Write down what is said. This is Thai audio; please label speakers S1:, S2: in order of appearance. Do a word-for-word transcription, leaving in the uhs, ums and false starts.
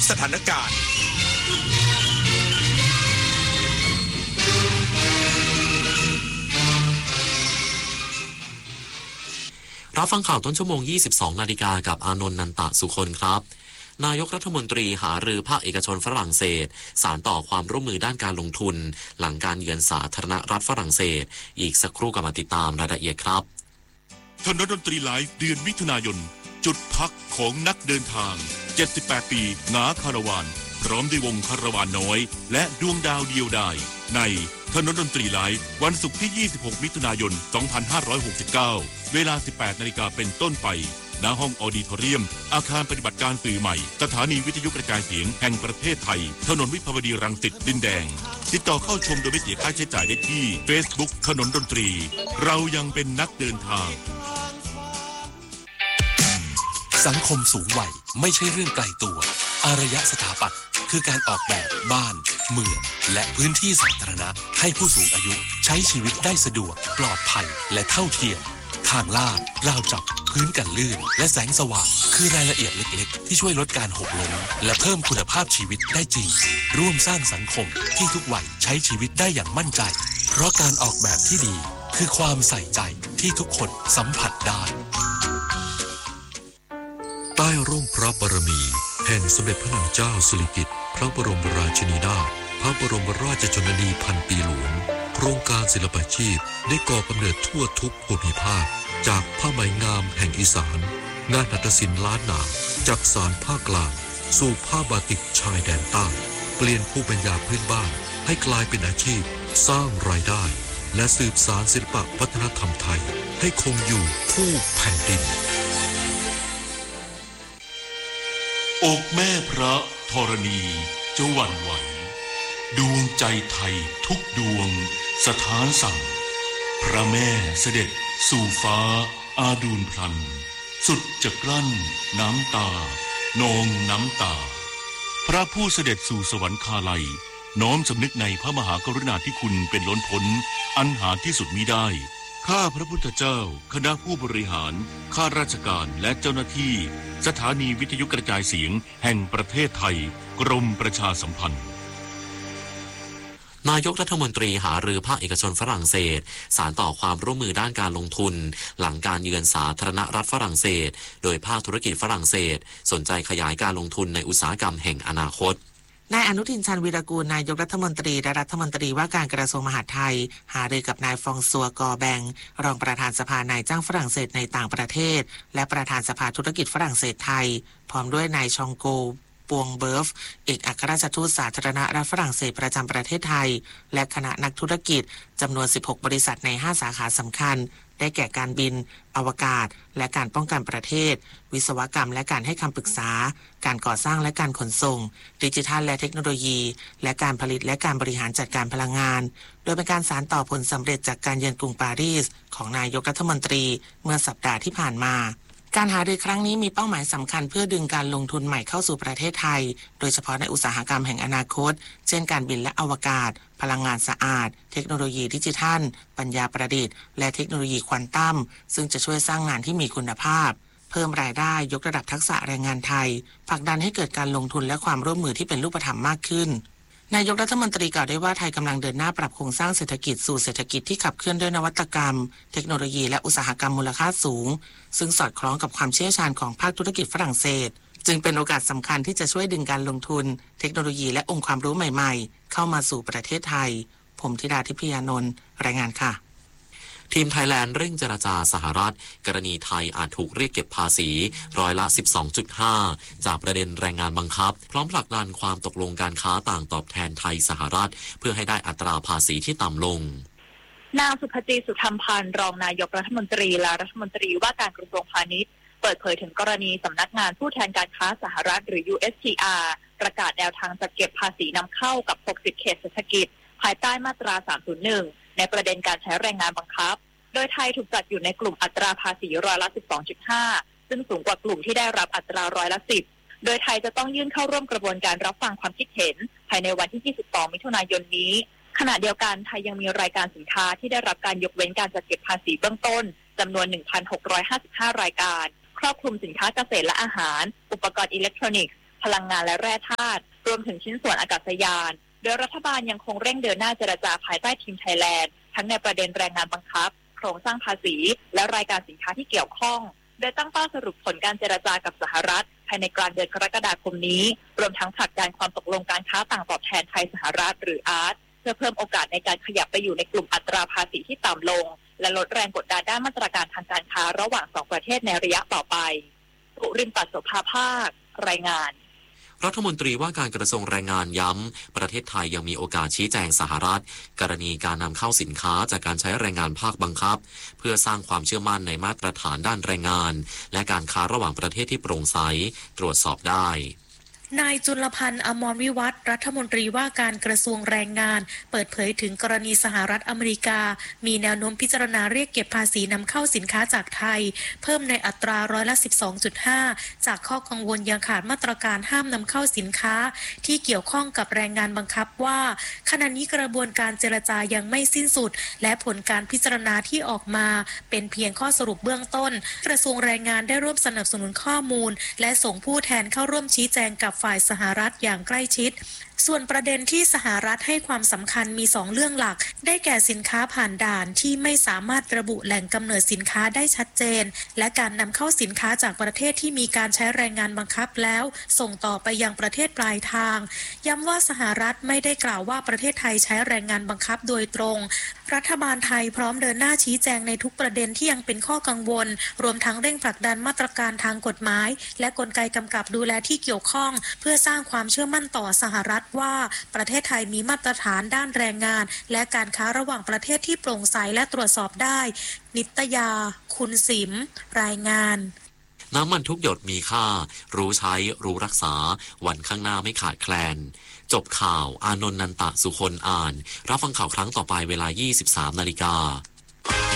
S1: สถานการณ์
S2: รับฟังข่าวต้นชั่วโมง ยี่สิบสอง นาฬิกากับอานนท์ นันตะสุคนครับนายกรัฐมนตรีหารือภาคเอกชนฝรั่งเศสสานต่อความร่วมมือด้านการลงทุนหลังการเยือนสาธารณรัฐฝรั่งเศสอีกสักครู่กลับมาติดตามรายละเอียดครับ
S3: ถนนดนตรีไลฟ์เดือนมิถุนายนจุดพักของนักเดินทางเจ็ดสิบแปดปีหงาคาราวานพร้อมด้วยวงคาราวานน้อยและดวงดาวเดียวดายในถนนดนตรีไลฟ์วันศุกร์ที่ยี่สิบหกมิถุนายนสองพันห้าร้อยหกสิบเก้าเวลา สิบแปดนาฬิกาเป็นต้นไปณห้องออดิทอเรียมอาคารปฏิบัติการสื่อใหม่สถานีวิทยุกระจายเสียงแห่งประเทศไทยถนนวิภาวดีรังสิตดินแดงติดต่อเข้าชมโดยไม่เสียค่าใช้จ่ายได้ที่ Facebook ถนนดนตรีเรายังเป็นนักเดินทาง
S4: สังคมสูงวัยไม่ใช่เรื่องไกลตัวอารยสถาปัตย์คือการออกแบบบ้านเมืองและพื้นที่สาธารณะให้ผู้สูงอายุใช้ชีวิตได้สะดวกปลอดภัยและเท่าเทียมทางลาดราวจับพื้นกันลื่นและแสงสว่างคือรายละเอียดเล็กๆที่ช่วยลดการหกล้มและเพิ่มคุณภาพชีวิตได้จริงร่วมสร้างสังคมที่ทุกวัยใช้ชีวิตได้อย่างมั่นใจเพราะการออกแบบที่ดีคือความใส่ใจที่ทุกคนสัมผัสได้
S5: ใต้ร่มพระบารมีแห่งสมเด็จพระนางเจ้าสิริกิติ์พระบรมราชินีนาถพระบรมราชชนนีพันปีหลวงโครงการศิลปาชีพได้ก่อกำเนิดทั่วทุกภูมิภาคจากผ้าไหมงามแห่งอีสานงานหัตถศิลป์ล้านนาจากสานภาคกลางสู่ผ้าบาติกชายแดนใต้เปลี่ยนภูมิปัญญาพื้นบ้านให้กลายเป็นอาชีพสร้างรายได้และสืบสานศิลปวัฒนธรรมไทยให้คงอยู่คู่แผ่นดิน
S3: อกแม่พระธรณีจะหวั่นไหวดวงใจไทยทุกดวงสถานสั่งพระแม่เสด็จสู่ฟ้าอาดูลพลันสุดจะกลั้นน้ำตานองน้ำตาพระผู้เสด็จสู่สวรรคาลัยน้อมสำนึกในพระมหากรุณาธิคุณเป็นล้นพ้นอันหาที่สุดมิได้ข้าพระพุทธเจ้าคณะผู้บริหารข้าราชการและเจ้าหน้าที่สถานีวิทยุกระจายเสียงแห่งประเทศไทยกรมประชาสัมพันธ์
S2: นายกรัฐมนตรีหารือภาคเอกชนฝรั่งเศสสานต่อความร่วมมือด้านการลงทุนหลังการเยือนสาธารณรัฐฝรั่งเศสโดยภาคธุรกิจฝรั่งเศสสนใจขยายการลงทุนในอุตสาหกรรมแห่งอนาคต
S6: นายอนุทินชาญวีรกูลนายกรัฐมนตรีและรัฐมนตรีว่าการกระทรวงมหาดไทยหารือกับนายฟองซัวกอแบงรองประธานสภานายจ้างฝรั่งเศสในต่างประเทศและประธานสภาธุรกิจฝรั่งเศสไทยพร้อมด้วยนายชองโกปวงเบิร์ฟเอกอัครราชทูตสาธารณรัฐฝรั่งเศสประจำประเทศไทยและคณะนักธุรกิจจำนวนสิบหกบริษัทในห้าสาขาสำคัญได้แก่การบินอวกาศและการป้องกันประเทศวิศวกรรมและการให้คำปรึกษาการก่อสร้างและการขนส่งดิจิทัลและเทคโนโลยีและการผลิตและการบริหารจัดการพลังงานโดยเป็นการสานต่อผลสำเร็จจากการเยือนกรุงปารีสของนายกรัฐมนตรีเมื่อสัปดาห์ที่ผ่านมาการหารือครั้งนี้มีเป้าหมายสำคัญเพื่อดึงการลงทุนใหม่เข้าสู่ประเทศไทยโดยเฉพาะในอุตสาหกรรมแห่งอนาคตเช่นการบินและอวกาศพลังงานสะอาดเทคโนโลยีดิจิทัลปัญญาประดิษฐ์และเทคโนโลยีควอนตัมซึ่งจะช่วยสร้างงานที่มีคุณภาพเพิ่มรายได้ยกระดับทักษะแรงงานไทยผลักดันให้เกิดการลงทุนและความร่วมมือที่เป็นรูปธรรมมากขึ้นนายกรัฐมนตรีกล่าวได้ว่าไทยกำลังเดินหน้าปรับโครงสร้างเศรษฐกิจสู่เศรษฐกิจที่ขับเคลื่อนด้วยนวัตกรรมเทคโนโลยีและอุตสาหกรรมมูลค่าสูงซึ่งสอดคล้องกับความเชี่ยวชาญของภาคธุรกิจฝรั่งเศสจึงเป็นโอกาสสำคัญที่จะช่วยดึงการลงทุนเทคโนโลยีและองค์ความรู้ใหม่ๆเข้ามาสู่ประเทศไทยผมธิดาทิพยานนท์รายงานค่ะ
S2: ทีมไทยแลนด์เร่งเจรจาสหรัฐกรณีไทยอาจถูกเรียกเก็บภาษีร้อยละ สิบสองจุดห้า จากประเด็นแรงงานบังคับพร้อมผลักดันความตกลงการค้าต่างตอบแทนไทยสหรัฐเพื่อให้ได้อัตราภาษีที่ต่ำลง
S7: นางสุภจีสุธรรมพันธ์รองนายกรัฐมนตรีและรัฐมนตรีว่าการกระทรวงพาณิชย์เปิดเผยถึงกรณีสำนักงานผู้แทนการค้าสหรัฐหรือ ยู เอส ที อาร์ ประกาศแนวทางจัดเก็บภาษีนำเข้ากับหกสิบเขตเศรษฐกิจภายใต้มาตราสามศูนย์หนึ่งในประเด็นการใช้แรงงานบังคับโดยไทยถูกจัดอยู่ในกลุ่มอัตราภาษีร้อยละ สิบสองจุดห้า ซึ่งสูงกว่ากลุ่มที่ได้รับอัตราร้อยละ สิบ โดยไทยจะต้องยื่นเข้าร่วมกระบวนการรับฟังความคิดเห็นภายในวันที่ ยี่สิบสอง มิถุนายนนี้ขณะเดียวกันไทยยังมีรายการสินค้าที่ได้รับการยกเว้นการจัดเก็บภาษีเบื้องต้นจำนวน หนึ่งพันหกร้อยห้าสิบห้า รายการครอบคลุมสินค้าเกษตรและอาหารอุปกรณ์อิเล็กทรอนิกส์พลังงานและแร่ธาตุรวมถึงชิ้นส่วนอากาศยานโดยรัฐบาลยังคงเร่งเดินหน้าเจรจาภายใต้ทีมไทยแลนด์ทั้งในประเด็นแรงงานบังคับโครงสร้างภาษีและรายการสินค้าที่เกี่ยวข้องโดยตั้งเป้าสรุปผลการเจรจากับสหรัฐภายในกลางเดือนกรกฎาคมนี้รวมทั้งผลักดันความตกลงการค้าต่างตอบแทนไทยสหรัฐหรืออาร์ตเพื่อเพิ่มโอกาสในการขยับไปอยู่ในกลุ่มอัตราภาษีที่ต่ำลงและลดแรงกดดันด้านมาตรการทางการค้าระหว่างสองประเทศในระยะต่อไปปุริมปัสโสภาภาครายงาน
S2: รัฐมนตรีว่าการกระทรวงแรงงานย้ำประเทศไทยยังมีโอกาสชี้แจงสหรัฐกรณีการนำเข้าสินค้าจากการใช้แรงงานภาคบังคับเพื่อสร้างความเชื่อมั่นในมาตรฐานด้านแรงงานและการค้าระหว่างประเทศที่โปร่งใสตรวจสอบได้
S1: นายจุลพันธ์อมรวิวัฒน์รัฐมนตรีว่าการกระทรวงแรงงานเปิดเผยถึงกรณีสหรัฐอเมริกามีแนวโน้มพิจารณาเรียกเก็บภาษีนำเข้าสินค้าจากไทยเพิ่มในอัตราร้อยละ สิบสองจุดห้า จากข้อกังวลยังขาดมาตรการห้ามนำเข้าสินค้าที่เกี่ยวข้องกับแรงงานบังคับว่าขณะนี้กระบวนการเจรจายังไม่สิ้นสุดและผลการพิจารณาที่ออกมาเป็นเพียงข้อสรุปเบื้องต้นกระทรวงแรงงานได้ร่วมสนับสนุนข้อมูลและส่งผู้แทนเข้าร่วมชี้แจงกับฝ่ายสหรัฐอย่างใกล้ชิดส่วนประเด็นที่สหรัฐให้ความสำคัญมีสองเรื่องหลักได้แก่สินค้าผ่านด่านที่ไม่สามารถระบุแหล่งกำเนิดสินค้าได้ชัดเจนและการนำเข้าสินค้าจากประเทศที่มีการใช้แรงงานบังคับแล้วส่งต่อไปยังประเทศปลายทางย้ำว่าสหรัฐไม่ได้กล่าวว่าประเทศไทยใช้แรงงานบังคับโดยตรงรัฐบาลไทยพร้อมเดินหน้าชี้แจงในทุกประเด็นที่ยังเป็นข้อกังวลรวมทั้งเร่งผลักดันมาตรการทางกฎหมายและกลไกกำกับดูแลที่เกี่ยวข้องเพื่อสร้างความเชื่อมั่นต่อสหรัฐว่าประเทศไทยมีมาตรฐานด้านแรงงานและการค้าระหว่างประเทศที่โปร่งใสและตรวจสอบได้นิตยาคุณสิมรายงาน
S2: น้ำมันทุกหยดมีค่ารู้ใช้รู้รักษาวันข้างหน้าไม่ขาดแคลนจบข่าวอานนท์นันตะสุคนอ่านรับฟังข่าวครั้งต่อไปเวลา ยี่สิบสามนาฬิกา